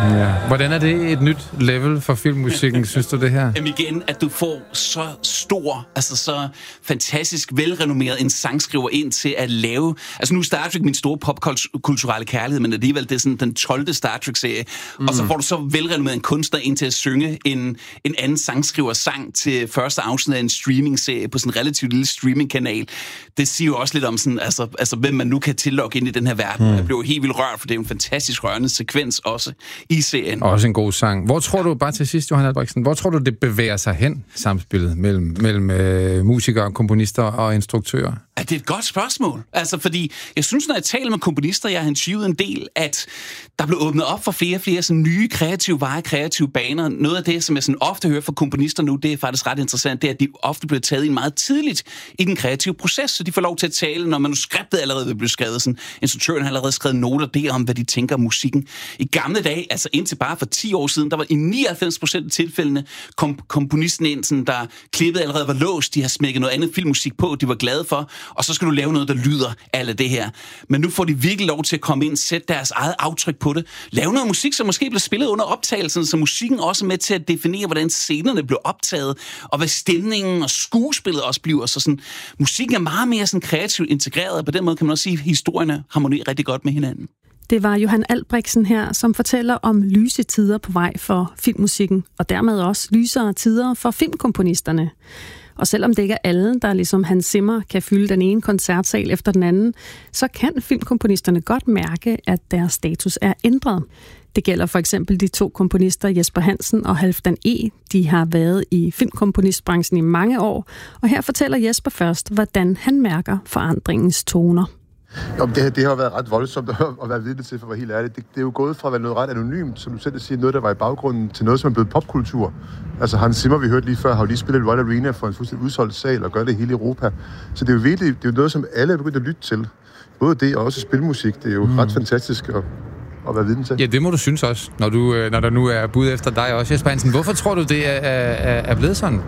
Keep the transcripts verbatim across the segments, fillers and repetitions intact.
Ja. Hvordan er det et nyt level for filmmusikken, synes du det her? Jamen igen, at du får så stor, altså så fantastisk velrenommeret en sangskriver ind til at lave... Altså nu er Star Trek min store popkulturelle kærlighed, men alligevel det er sådan den tolvte Star Trek-serie. Mm. Og så får du så velrenommeret en kunstner ind til at synge en, en anden sangskriver sang til første afsnit af en streaming-serie på sådan en relativt lille streaming-kanal. Det siger jo også lidt om sådan, altså, altså hvem man nu kan tillokke ind i den her verden. Mm. Jeg blev helt vildt rørt, for det er jo en fantastisk rørende sekvens også i serien. Også en god sang. Hvor tror du, bare til sidst, Johan Albrechtsen, hvor tror du, det bevæger sig hen, samspillet mellem, mellem øh, musikere, komponister og instruktører? Ja, det er et godt spørgsmål. Altså, fordi jeg synes, når jeg taler med komponister, jeg har interviewet en del, at der blev åbnet op for flere og flere sådan nye kreative veje, kreative baner. Noget af det, som jeg sådan ofte hører fra komponister nu, det er faktisk ret interessant, det er, at de ofte bliver taget ind meget tidligt i den kreative proces, så de får lov til at tale, når manuskriptet allerede vil blive skrevet. Sådan, instruktøren har allerede skrevet noter der om, hvad de tænker om musikken. I gamle dage, altså indtil bare for ti år siden, der var i nioghalvfems procent af tilfældene kom komponisten ind, sådan, der klippet allerede var låst, de har smækket noget andet filmmusik på, de var glade for, og så skal du lave noget, der lyder af det her. Men nu får de virkelig lov til at komme ind, sætte deres eget aftryk på det, lave noget musik, som måske bliver spillet under optagelsen, så musikken også er med til at definere, hvordan scenerne bliver optaget, og hvad stemningen og skuespillet også bliver. Så sådan, musikken er meget mere sådan kreativt integreret, og på den måde kan man også sige, at historierne harmonerer rigtig godt med hinanden. Det var Johan Albrechtsen her, som fortæller om lyse tider på vej for filmmusikken, og dermed også lysere tider for filmkomponisterne. Og selvom det ikke er alle, der ligesom Hans Zimmer kan fylde den ene koncertsal efter den anden, så kan filmkomponisterne godt mærke, at deres status er ændret. Det gælder for eksempel de to komponister Jesper Hansen og Halfdan E. De har været i filmkomponistbranchen i mange år, og her fortæller Jesper først, hvordan han mærker forandringens toner. Jo, det, det har været ret voldsomt at være vidne til, for at være helt ærligt. Det, det er jo gået fra at være noget ret anonymt, som du selv siger, noget, der var i baggrunden, til noget, som er blevet popkultur. Altså Hans Zimmer, vi hørte lige før, har jo lige spillet Royal Arena for en fuldstændig udsolgt sal og gør det hele i Europa. Så det er jo virkelig, det er jo noget, som alle er begyndt at lytte til. Både det og også spilmusik. Det er jo mm. ret fantastisk at, at være vidne til. Ja, det må du synes også, når, du, når der nu er bud efter dig også, Jesper Hansen. Hvorfor tror du, det er, er, er blevet sådan?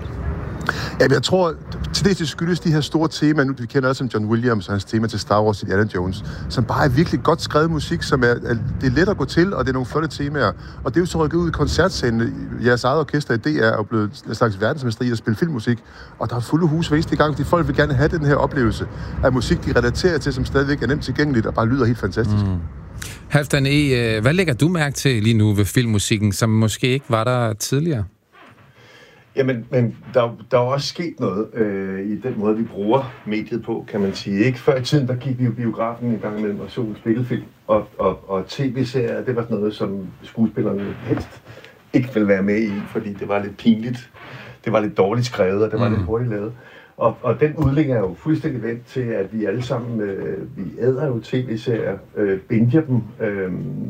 Ja, jeg tror, til det skyldes de her store temaer, nu vi kender også som John Williams og hans tema til Star Wars, Indiana Jones, som bare er virkelig godt skrevet musik, som er, er, det er let at gå til, og det er nogle flotte temaer. Og det er jo så rykket ud i koncertscenen. Jeres eget orkester i D R er jo blevet en slags verdensmester i at spille filmmusik, og der er fulde hus hver eneste gang, fordi folk vil gerne have den her oplevelse af musik, de relaterer til, som stadigvæk er nemt tilgængeligt og bare lyder helt fantastisk. Mm. Halfdan E., hvad lægger du mærke til lige nu ved filmmusikken, som måske ikke var der tidligere? Jamen, men der, der er også sket noget øh, i den måde, vi bruger mediet på, kan man sige. Ikke? Før i tiden, der gik vi jo biografen en gang imellem og så en spillefilm, og, og, og tv-serier, det var sådan noget, som skuespillerne helst ikke ville være med i, fordi det var lidt pinligt, det var lidt dårligt skrevet, og det var mm. lidt hurtigt lavet. Og, og den udvikling er jo fuldstændig vendt til, at vi alle sammen, øh, vi æder jo tv-serier, øh, binger dem, øh,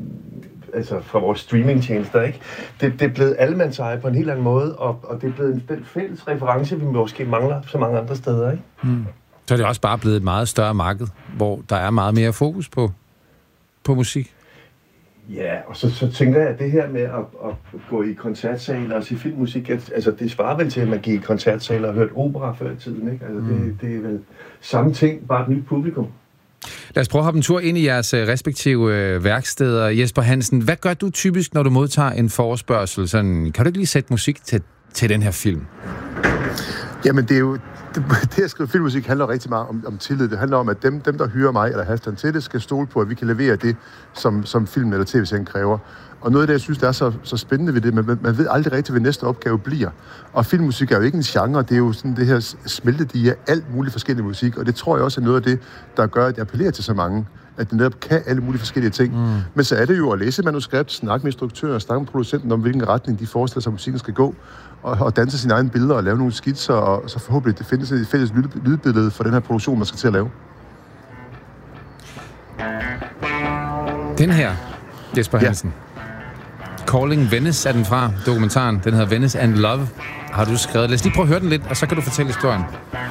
altså fra vores streamingtjenester, ikke? Det, det er blevet allemandseje på en helt anden måde, og, og det er blevet den fælles reference, vi måske mangler så mange andre steder, ikke? Mm. Så er det også bare blevet et meget større marked, hvor der er meget mere fokus på, på musik. Ja, og så, så tænker jeg, at det her med at, at gå i koncertsaler og se filmmusik, altså det svarer vel til, at man gik i koncertsaler og hørte opera før i tiden, ikke? Altså mm. det, det er vel samme ting, bare et nyt publikum. Lad os prøve at hoppe en tur ind i jeres respektive værksteder. Jesper Hansen, hvad gør du typisk, når du modtager en forespørgsel? Sådan, kan du ikke lige sætte musik til, til den her film? Jamen, det er jo... Det, det at skrive filmmusik handler rigtig meget om, om tillid. Det handler om, at dem, dem der hyrer mig eller Halfdan til det, skal stole på, at vi kan levere det, som, som film eller tv-serien kræver. Og noget af det, jeg synes, der er så, så spændende ved det, man, man ved aldrig rigtigt, hvad næste opgave bliver. Og filmmusik er jo ikke en genre, det er jo sådan det her smeltedige af alt muligt forskellig musik, og det tror jeg også er noget af det, der gør, at jeg appellerer til så mange, at det netop kan alle mulige forskellige ting. Mm. Men så er det jo at læse manuskript, snakke med instruktøren, snakke med producenten om, hvilken retning de forestiller sig, at musikken skal gå, og, og danse sine egne billeder og lave nogle skitser, og så forhåbentlig det findes et fælles lyd, lydbillede for den her produktion, man skal til at lave. Den her, Jesper Hansen. Ja. Calling Venice er den fra, dokumentaren. Den hedder Venice and Love. Har du skrevet? Lad os lige prøve at høre den lidt, og så kan du fortælle historien.